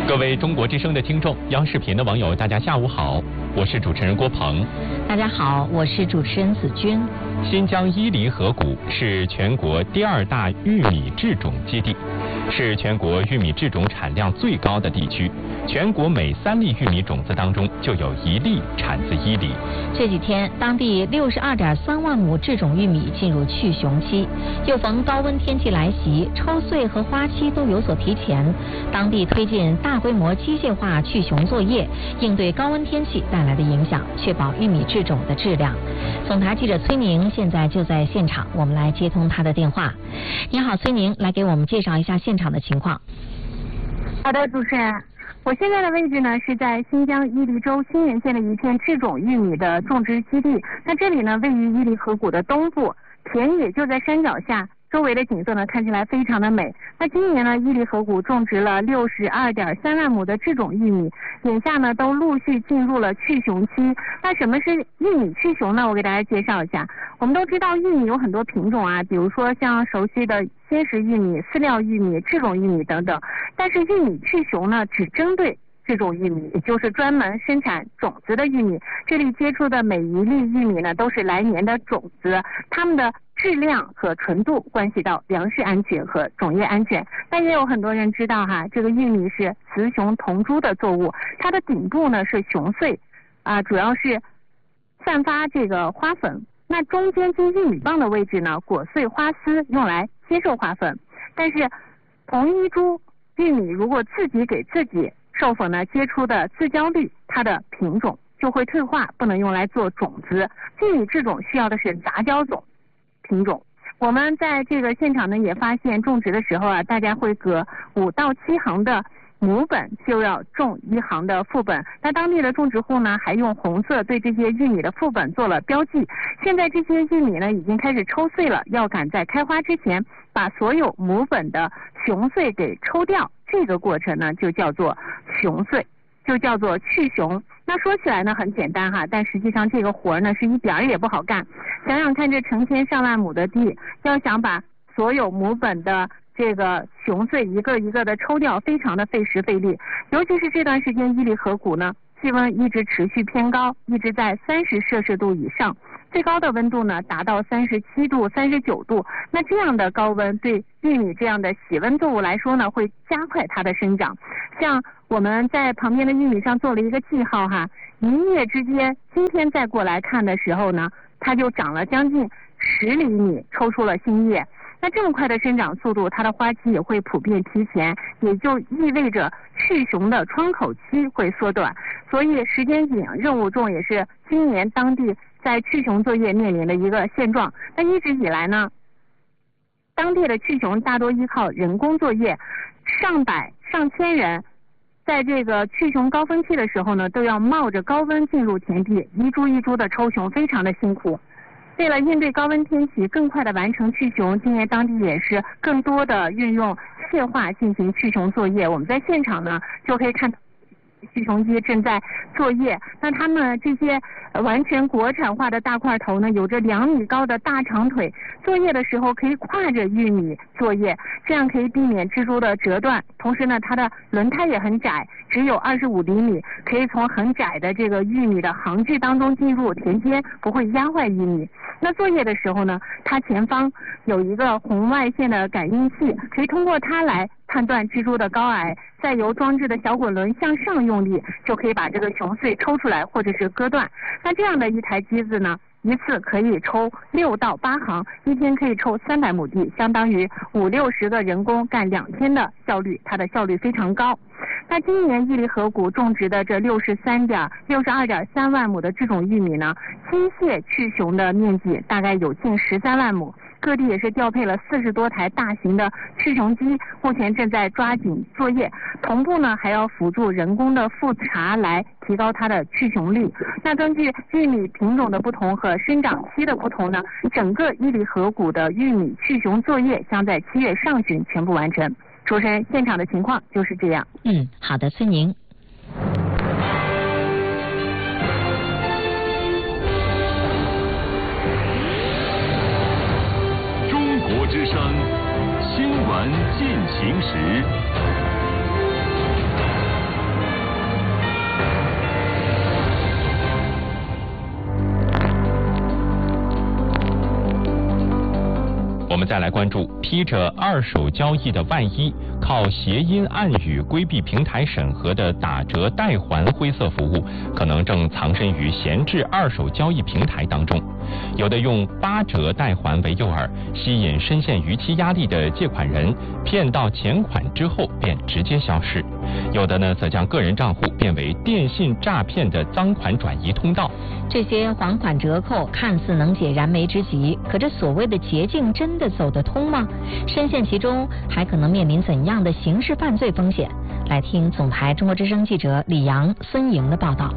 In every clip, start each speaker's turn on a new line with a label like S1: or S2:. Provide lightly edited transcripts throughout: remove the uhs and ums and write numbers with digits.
S1: 各位中国之声的听众，央视频的网友，大家下午好，我是主持人郭鹏。
S2: 大家好，我是主持人子君。
S1: 新疆伊犁河谷是全国第2大玉米制种基地，是全国玉米制种产量最高的地区。全国每3粒玉米种子当中就有1粒产自伊犁。
S2: 这几天，当地62.3万亩制种玉米进入去熊期，又逢高温天气来袭，抽穗和花期都有所提前。当地推进大规模机械化去熊作业，应对高温天气带来的影响，确保玉米制种的质量。总台记者崔宁现在就在现场，我们来接通他的电话。你好，崔宁，来给我们介绍一下现场的情况。
S3: 好的，主持人。我现在的位置呢是在新疆伊犁州新源县的一片制种玉米的种植基地。那这里呢位于伊犁河谷的东部，田野就在山脚下，周围的景色呢看起来非常的美。那今年呢伊犁河谷种植了62.3万亩的制种玉米，眼下呢都陆续进入了去熊期。那什么是玉米去熊呢？我给大家介绍一下。我们都知道玉米有很多品种啊，比如说像熟悉的鲜食玉米、饲料玉米、制种玉米等等。但是玉米去熊呢只针对制种玉米，也就是专门生产种子的玉米。这里接触的每1粒玉米呢都是来年的种子，它们的质量和纯度关系到粮食安全和种业安全。但也有很多人知道这个玉米是雌雄同株的作物，它的顶部呢是雄穗主要是散发这个花粉。那中间接玉米棒的位置呢，果穗花丝用来接受花粉。但是同一株玉米如果自己给自己授粉呢，接出的自交率，它的品种就会退化，不能用来做种子。玉米制种需要的是杂交种品种。我们在这个现场呢也发现，种植的时候大家会隔5到7行的母本就要种1行的副本。那当地的种植户呢还用红色对这些玉米的副本做了标记。现在这些玉米呢已经开始抽穗了，要赶在开花之前把所有母本的雄穗给抽掉，这个过程呢就叫做熊穗，就叫做去熊。那说起来呢很简单但实际上这个活呢是一点儿也不好干。想想看，这成千上万亩的地，要想把所有母本的这个熊穗一个一个的抽掉，非常的费时费力。尤其是这段时间伊犁河谷呢气温一直持续偏高，一直在30摄氏度以上，最高的温度呢达到37度、39度。那这样的高温对玉米这样的喜温作物来说呢，会加快它的生长。像我们在旁边的玉米上做了一个记号一夜之间，今天再过来看的时候呢，它就长了将近10厘米，抽出了新叶。那这么快的生长速度，它的花期也会普遍提前，也就意味着去熊的窗口期会缩短。所以时间紧、任务重也是今年当地在去熊作业面临的一个现状。那一直以来呢，当地的去熊大多依靠人工作业，上百上千人在这个去熊高峰期的时候呢，都要冒着高温进入田地，一株一株的抽熊，非常的辛苦。为了应对高温天气，更快的完成去熊，今年当地也是更多的运用机械化进行去熊作业。我们在现场呢就可以看到去熊机正在作业。那他们这些完全国产化的大块头呢，有着2米高的大长腿，作业的时候可以跨着玉米作业，这样可以避免蜘蛛的折断。同时呢，它的轮胎也很窄，只有25厘米，可以从很窄的这个玉米的行距当中进入田间，不会压坏玉米。那作业的时候呢，它前方有一个红外线的感应器，可以通过它来判断蜘蛛的高矮，再由装置的小滚轮向上用力，就可以把这个熊穗抽出来或者是割断。那这样的一台机子呢，一次可以抽6到8行，一天可以抽300亩地，相当于50-60个人工干2天的效率，它的效率非常高。那今年伊犁河谷种植的这62.3万亩的制种玉米呢，机械去熊的面积大概有近13万亩，各地也是调配了40多台大型的去熊机，目前正在抓紧作业，同步呢还要辅助人工的复查来提高它的去熊率。那根据玉米品种的不同和生长期的不同呢，整个伊犁河谷的玉米去熊作业将在7月上旬全部完成。主持人，现场的情况就是这样。
S2: 好的，崔宁。
S4: 中国之声新闻进行时。
S1: 再来关注披着二手交易的外衣，靠谐音暗语规避平台审核的打折代还灰色服务，可能正藏身于闲置二手交易平台当中。有的用8折代还为诱饵，吸引深陷逾期压力的借款人，骗到钱款之后便直接消失；有的呢，则将个人账户变为电信诈骗的赃款转移通道。
S2: 这些还款折扣看似能解燃眉之急，可这所谓的捷径真的走得通吗？深陷其中还可能面临怎样的刑事犯罪风险？来听总台中国之声记者李阳、孙莹的报道。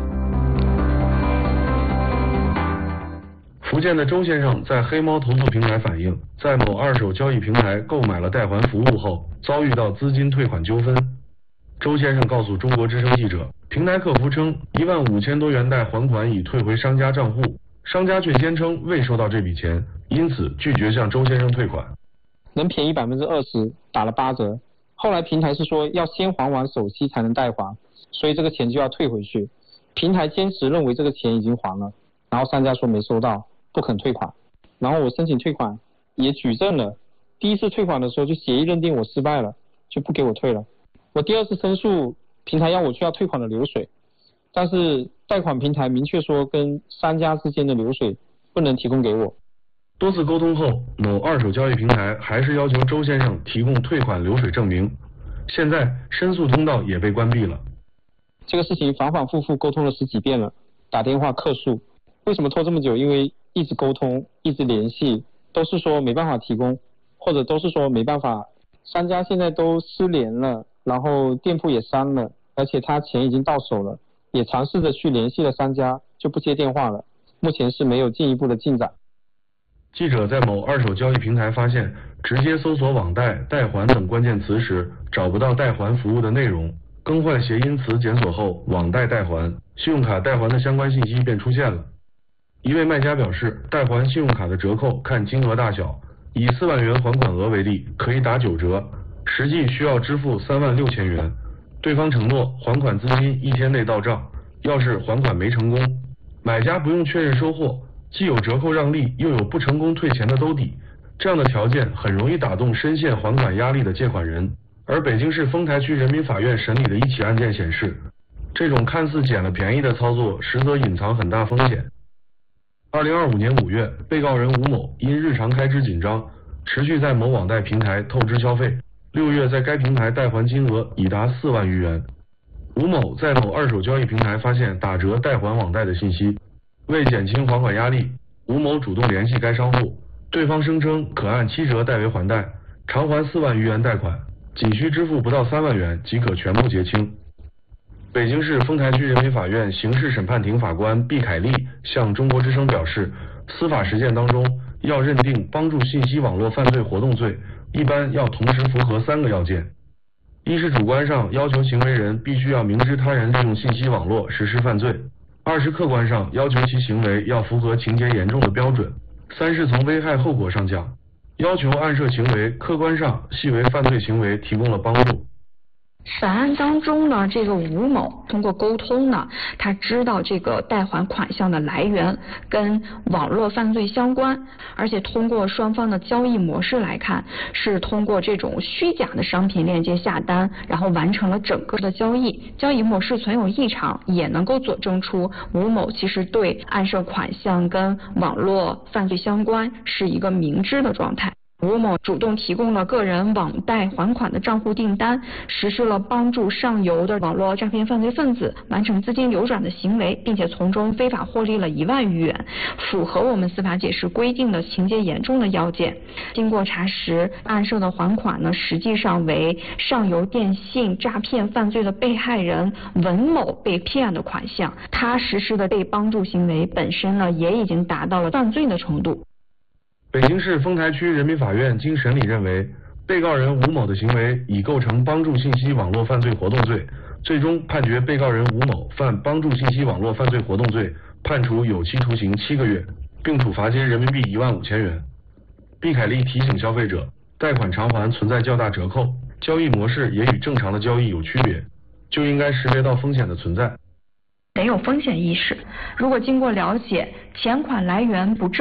S5: 福建的周先生在黑猫投诉平台反映，在某二手交易平台购买了代还服务后，遭遇到资金退款纠纷。周先生告诉中国之声记者，平台客服称15000多元代还款已退回商家账户，商家却坚称未收到这笔钱，因此拒绝向周先生退款。
S6: 能便宜20%，打了8折。后来平台是说要先还完首期才能代还，所以这个钱就要退回去。平台坚持认为这个钱已经还了，然后商家说没收到，不肯退款。然后我申请退款，也举证了。第一次退款的时候就协议认定我失败了，就不给我退了。我第二次申诉，平台要我去要退款的流水，但是贷款平台明确说跟商家之间的流水不能提供给我。
S5: 多次沟通后，某二手交易平台还是要求周先生提供退款流水证明。现在申诉通道也被关闭了。
S6: 这个事情反反复复沟通了10几遍了，打电话客诉。为什么拖这么久？因为一直沟通，一直联系，都是说没办法提供，或者都是说没办法。商家现在都失联了，然后店铺也删了，而且他钱已经到手了，也尝试着去联系了商家，就不接电话了。目前是没有进一步的进展。
S5: 记者在某二手交易平台发现，直接搜索网贷、代还等关键词时，找不到代还服务的内容。更换谐音词检索后，网贷代还、信用卡代还的相关信息便出现了。一位卖家表示，代还信用卡的折扣看金额大小，以4万元还款额为例，可以打9折，实际需要支付36000元。对方承诺还款资金1天内到账，要是还款没成功，买家不用确认收货，既有折扣让利，又有不成功退钱的兜底，这样的条件很容易打动深陷还款压力的借款人。而北京市丰台区人民法院审理的一起案件显示，这种看似捡了便宜的操作，实则隐藏很大风险。2025年5月，被告人吴某因日常开支紧张，持续在某网贷平台透支消费，6月在该平台代还金额已达4万余元。吴某在某二手交易平台发现打折代还网贷的信息，为减轻还款压力，吴某主动联系该商户，对方声称可按7折代为还贷，偿还4万余元贷款，仅需支付不到3万元即可全部结清。北京市丰台区人民法院刑事审判庭法官毕凯丽向中国之声表示，司法实践当中要认定帮助信息网络犯罪活动罪，一般要同时符合3个要件：一是主观上要求行为人必须要明知他人利用信息网络实施犯罪；二是客观上要求其行为要符合情节严重的标准；三是从危害后果上讲，要求案涉行为客观上系为犯罪行为提供了帮助。
S7: 本案当中呢，这个吴某通过沟通呢，他知道这个贷还款项的来源跟网络犯罪相关，而且通过双方的交易模式来看，是通过这种虚假的商品链接下单，然后完成了整个的交易。交易模式存有异常，也能够佐证出吴某其实对案涉款项跟网络犯罪相关是一个明知的状态。吴某主动提供了个人网贷还款的账户订单，实施了帮助上游的网络诈骗犯罪分子完成资金流转的行为，并且从中非法获利了1万余元，符合我们司法解释规定的情节严重的要件。经过查实，案涉的还款呢，实际上为上游电信诈骗犯罪的被害人文某被骗的款项，他实施的被帮助行为本身呢，也已经达到了犯罪的程度。
S5: 北京市丰台区人民法院经审理认为，被告人吴某的行为已构成帮助信息网络犯罪活动罪，最终判决被告人吴某犯帮助信息网络犯罪活动罪，判处有期徒刑7个月，并处罚金人民币15000元。毕凯丽提醒消费者，贷款偿还存在较大折扣，交易模式也与正常的交易有区别，就应该识别到风险的存在。
S7: 得有风险意识，如果经过了解钱款来源不正，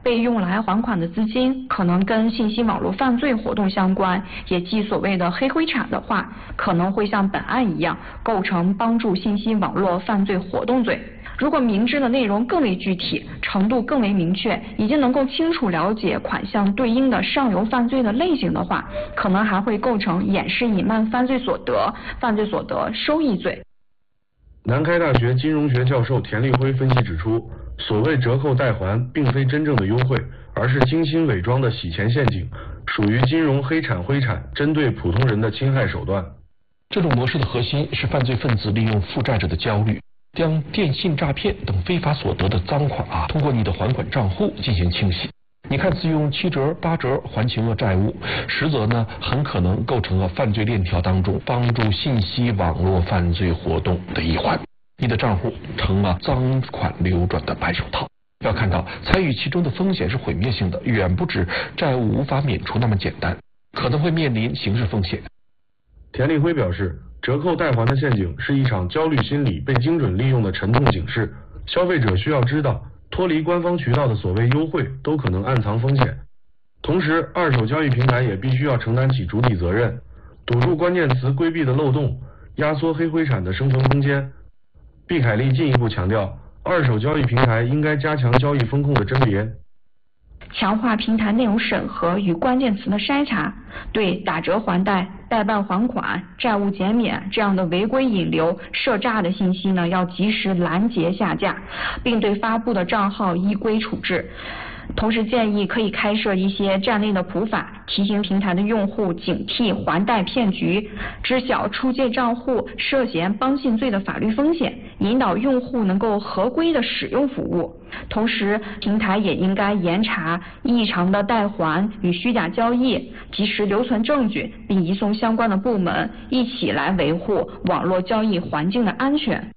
S7: 被用来还款的资金可能跟信息网络犯罪活动相关，也即所谓的黑灰产的话，可能会像本案一样构成帮助信息网络犯罪活动罪。如果明知的内容更为具体，程度更为明确，已经能够清楚了解款项对应的上游犯罪的类型的话，可能还会构成掩饰隐瞒犯罪所得收益罪。
S5: 南开大学金融学教授田立辉分析指出，所谓折扣贷还并非真正的优惠，而是精心伪装的洗钱陷阱，属于金融黑产灰产针对普通人的侵害手段。
S8: 这种模式的核心是犯罪分子利用负债者的焦虑，将电信诈骗等非法所得的赃款通过你的还款账户进行清洗。你看似用7折8折还清了债务，实则呢很可能构成了犯罪链条当中帮助信息网络犯罪活动的一环，你的账户成了赃款流转的白手套。要看到参与其中的风险是毁灭性的，远不止债务无法免除那么简单，可能会面临刑事风险。
S5: 田立辉表示，折扣贷还的陷阱是一场焦虑心理被精准利用的沉痛警示，消费者需要知道，脱离官方渠道的所谓优惠都可能暗藏风险。同时，二手交易平台也必须要承担起主体责任，堵住关键词规避的漏洞，压缩黑灰产的生存空间。毕凯利进一步强调，二手交易平台应该加强交易风控的甄别，
S7: 强化平台内容审核与关键词的筛查，对打折还贷、代办还款、债务减免这样的违规引流、涉诈的信息呢，要及时拦截下架，并对发布的账号依规处置。同时建议可以开设一些站内的普法，提醒平台的用户警惕还贷骗局，知晓出借账户涉嫌帮信罪的法律风险，引导用户能够合规的使用服务。同时，平台也应该严查异常的贷还与虚假交易，及时留存证据，并移送相关的部门，一起来维护网络交易环境的安全。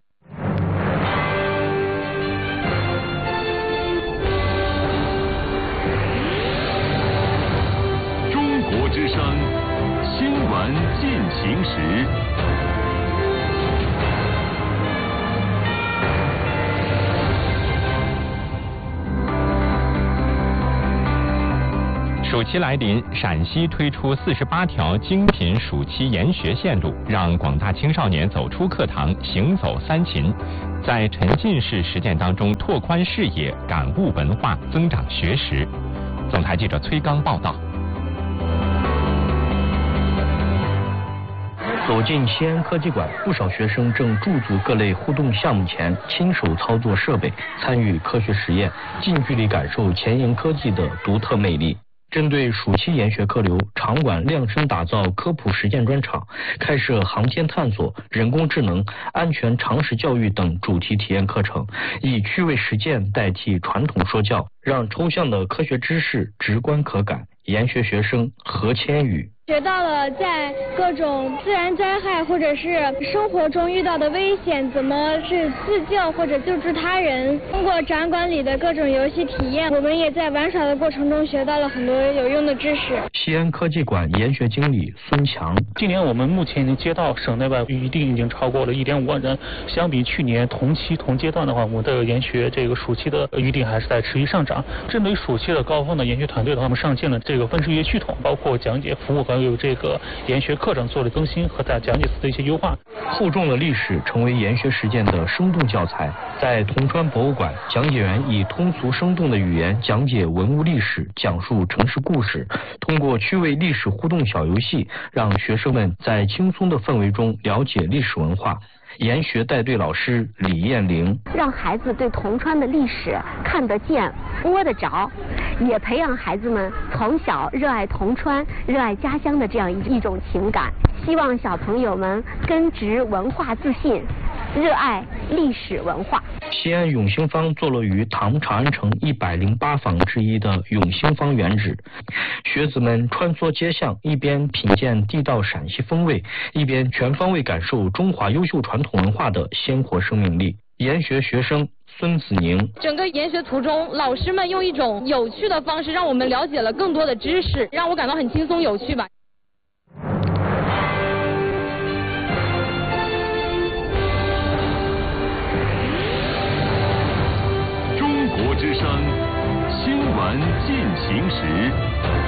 S4: 之声新闻进行时。
S1: 暑期来临，陕西推出48条精品暑期研学线路，让广大青少年走出课堂，行走三秦，在沉浸式实践当中拓宽视野，感悟文化，增长学识。总台记者崔刚报道。
S9: 走进西安科技馆，不少学生正驻足各类互动项目前，亲手操作设备，参与科学实验，近距离感受前沿科技的独特魅力。针对暑期研学客流，场馆量身打造科普实践专场，开设航天探索、人工智能、安全常识教育等主题体验课程，以趣味实践代替传统说教，让抽象的科学知识直观可感。研学学生何千羽
S10: 学到了在各种自然灾害或者是生活中遇到的危险，怎么是自救或者救助他人。通过展馆里的各种游戏体验，我们也在玩耍的过程中学到了很多有用的知识。
S9: 西安科技馆研学经理孙强，
S11: 今年我们目前已经接到省内外预订已经超过了1.5万人，相比去年同期同阶段的话，我们的研学这个暑期的预订还是在持续上涨。针对暑期的高峰的研学团队的话，我们上线了这个分支学系统，包括讲解服务还有这个研学课程做了更新和在讲解词的一些优化。
S9: 厚重的历史成为研学实践的生动教材。在铜川博物馆，讲解员以通俗生动的语言讲解文物历史，讲述城市故事，通过趣味历史互动小游戏，让学生们在轻松的氛围中了解历史文化。研学带队老师李艳玲，
S12: 让孩子对铜川的历史看得见、摸得着，也培养孩子们从小热爱铜川、热爱家乡的这样一种情感。希望小朋友们根植文化自信，热爱历史文化。
S9: 西安永兴坊坐落于唐长安城108坊之一的永兴坊原址，学子们穿梭街巷，一边品鉴地道陕西风味，一边全方位感受中华优秀传统文化的鲜活生命力。研学学生孙子宁，
S13: 整个研学途中，老师们用一种有趣的方式让我们了解了更多的知识，让我感到很轻松有趣吧。
S4: 中国之声新闻晚进行时。